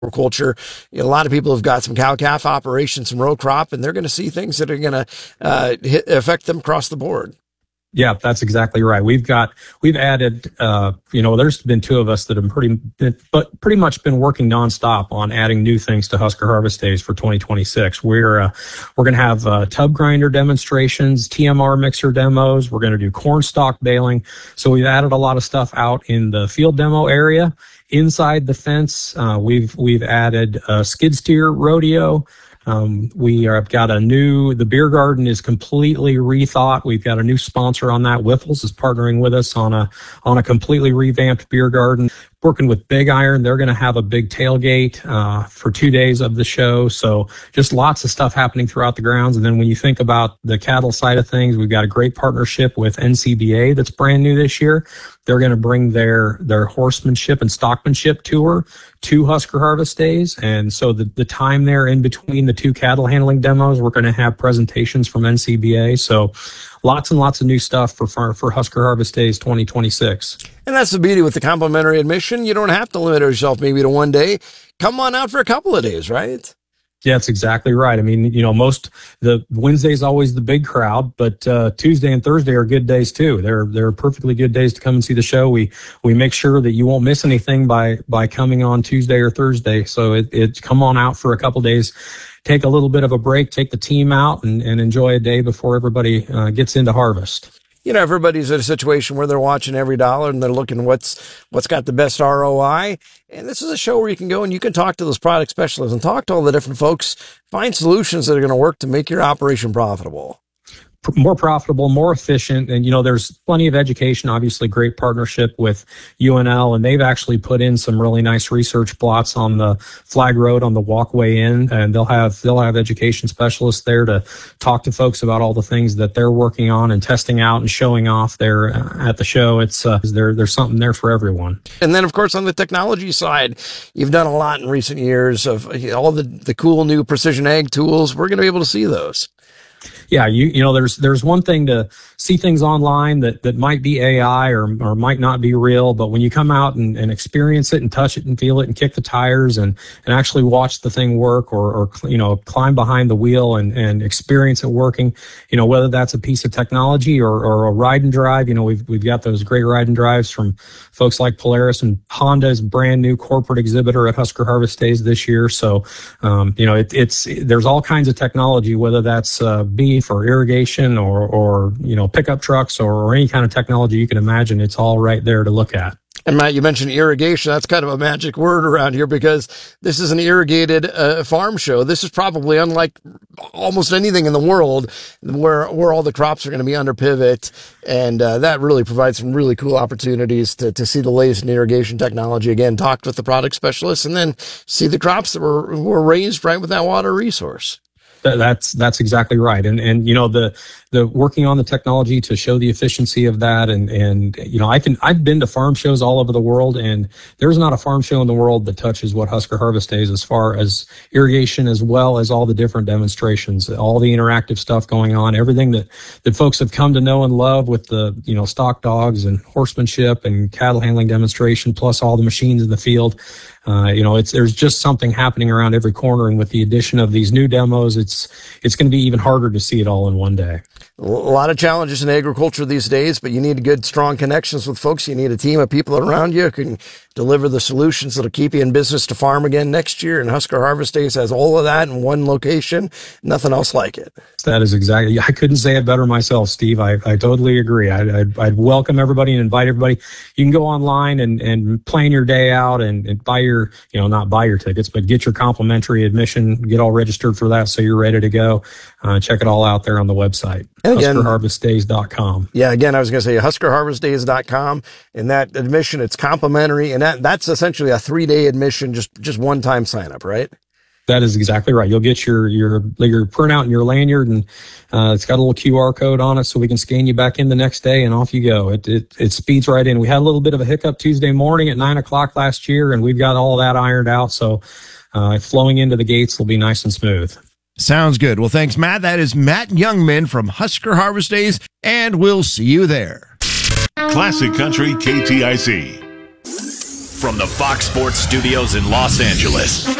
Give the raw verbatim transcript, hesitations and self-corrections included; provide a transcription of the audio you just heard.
agriculture. You know, a lot of people have got some cow-calf operations, some row crop, and they're going to see things that are going to uh, hit, affect them across the board. Yeah, that's exactly right. We've got, we've added, uh, you know, there's been two of us that have pretty, but pretty much been working nonstop on adding new things to Husker Harvest Days for twenty twenty-six. We're, uh, we're going to have, uh, tub grinder demonstrations, T M R mixer demos. We're going to do corn stalk baling. So we've added a lot of stuff out in the field demo area. Inside the fence, uh, we've, we've added a skid steer rodeo. Um, we have got a new, the beer garden is completely rethought. We've got a new sponsor on that. Whiffles is partnering with us on a, on a completely revamped beer garden. Working with Big Iron, they're going to have a big tailgate uh, for two days of the show. So just lots of stuff happening throughout the grounds. And then when you think about the cattle side of things, we've got a great partnership with N C B A that's brand new this year. They're going to bring their their horsemanship and stockmanship tour to Husker Harvest Days. And so the, the time there in between the two cattle handling demos, we're going to have presentations from N C B A. So lots and lots of new stuff for, for, for Husker Harvest Days twenty twenty-six. And that's the beauty with the complimentary admission. You don't have to limit yourself maybe to one day. Come on out for a couple of days, right? Yeah, that's exactly right. I mean, you know, most the Wednesday's always the big crowd, but uh, Tuesday and Thursday are good days too. They're they're perfectly good days to come and see the show. We we make sure that you won't miss anything by by coming on Tuesday or Thursday. So it, it come on out for a couple days. Take a little bit of a break, take the team out, and, and enjoy a day before everybody uh, gets into harvest. You know, everybody's in a situation where they're watching every dollar and they're looking what's what's got the best R O I. And this is a show where you can go and you can talk to those product specialists and talk to all the different folks, find solutions that are going to work to make your operation profitable. More profitable, more efficient. And, you know, there's plenty of education, obviously great partnership with U N L, and they've actually put in some really nice research plots on the flag road on the walkway in, and they'll have, they'll have education specialists there to talk to folks about all the things that they're working on and testing out and showing off there at the show. It's, uh, there, there's something there for everyone. And then, of course, on the technology side, you've done a lot in recent years of you know, all the, the cool new precision ag tools. We're going to be able to see those. Yeah, you you know, there's there's one thing to see things online that, that might be A I or or might not be real, but when you come out and, and experience it and touch it and feel it and kick the tires and, and actually watch the thing work or, or you know, climb behind the wheel and, and experience it working, you know, whether that's a piece of technology or, or a ride and drive, you know, we've we've got those great ride and drives from folks like Polaris, and Honda's brand new corporate exhibitor at Husker Harvest Days this year. So, um, you know, it, it's there's all kinds of technology, whether that's uh, beef or irrigation or, or, you know, pickup trucks or, or any kind of technology you can imagine. It's all right there to look at. And Matt, you mentioned irrigation. That's kind of a magic word around here because this is an irrigated uh, farm show. This is probably unlike almost anything in the world where where all the crops are going to be under pivot. And uh, that really provides some really cool opportunities to, to see the latest in irrigation technology. Again, talk with the product specialists and then see the crops that were, were raised right with that water resource. That's that's exactly right, and and you know the the working on the technology to show the efficiency of that, and and you know I can I've been to farm shows all over the world, and there's not a farm show in the world that touches what Husker Harvest Days as far as irrigation, as well as all the different demonstrations, all the interactive stuff going on, everything that that folks have come to know and love with the you know stock dogs and horsemanship and cattle handling demonstration, plus all the machines in the field. Uh, you know, it's there's just something happening around every corner, and with the addition of these new demos, it's it's going to be even harder to see it all in one day. A lot of challenges in agriculture these days, but you need good, strong connections with folks. You need a team of people around you who can deliver the solutions that'll keep you in business to farm again next year. And Husker Harvest Days has all of that in one location. Nothing else like it. That is exactly, I couldn't say it better myself, Steve. I, I totally agree. I, I'd, I'd welcome everybody and invite everybody. You can go online and, and plan your day out and, and buy your, you know, not buy your tickets, but get your complimentary admission, get all registered for that so you're ready to go. Uh, check it all out there on the website. Husker Harvest Days dot com. Yeah, again, I was going to say Husker Harvest Days dot com. And that admission, it's complimentary. And that, that's essentially a three-day admission, just, just one-time sign-up, right? That is exactly right. You'll get your your your printout and your lanyard, and uh, it's got a little Q R code on it, so we can scan you back in the next day, and off you go. It it, it speeds right in. We had a little bit of a hiccup Tuesday morning at nine o'clock last year, and we've got all of that ironed out. So uh, flowing into the gates will be nice and smooth. Sounds good. Well, thanks, Matt. That is Matt Youngman from Husker Harvest Days, and we'll see you there. Classic Country K T I C. from the Fox Sports Studios in Los Angeles.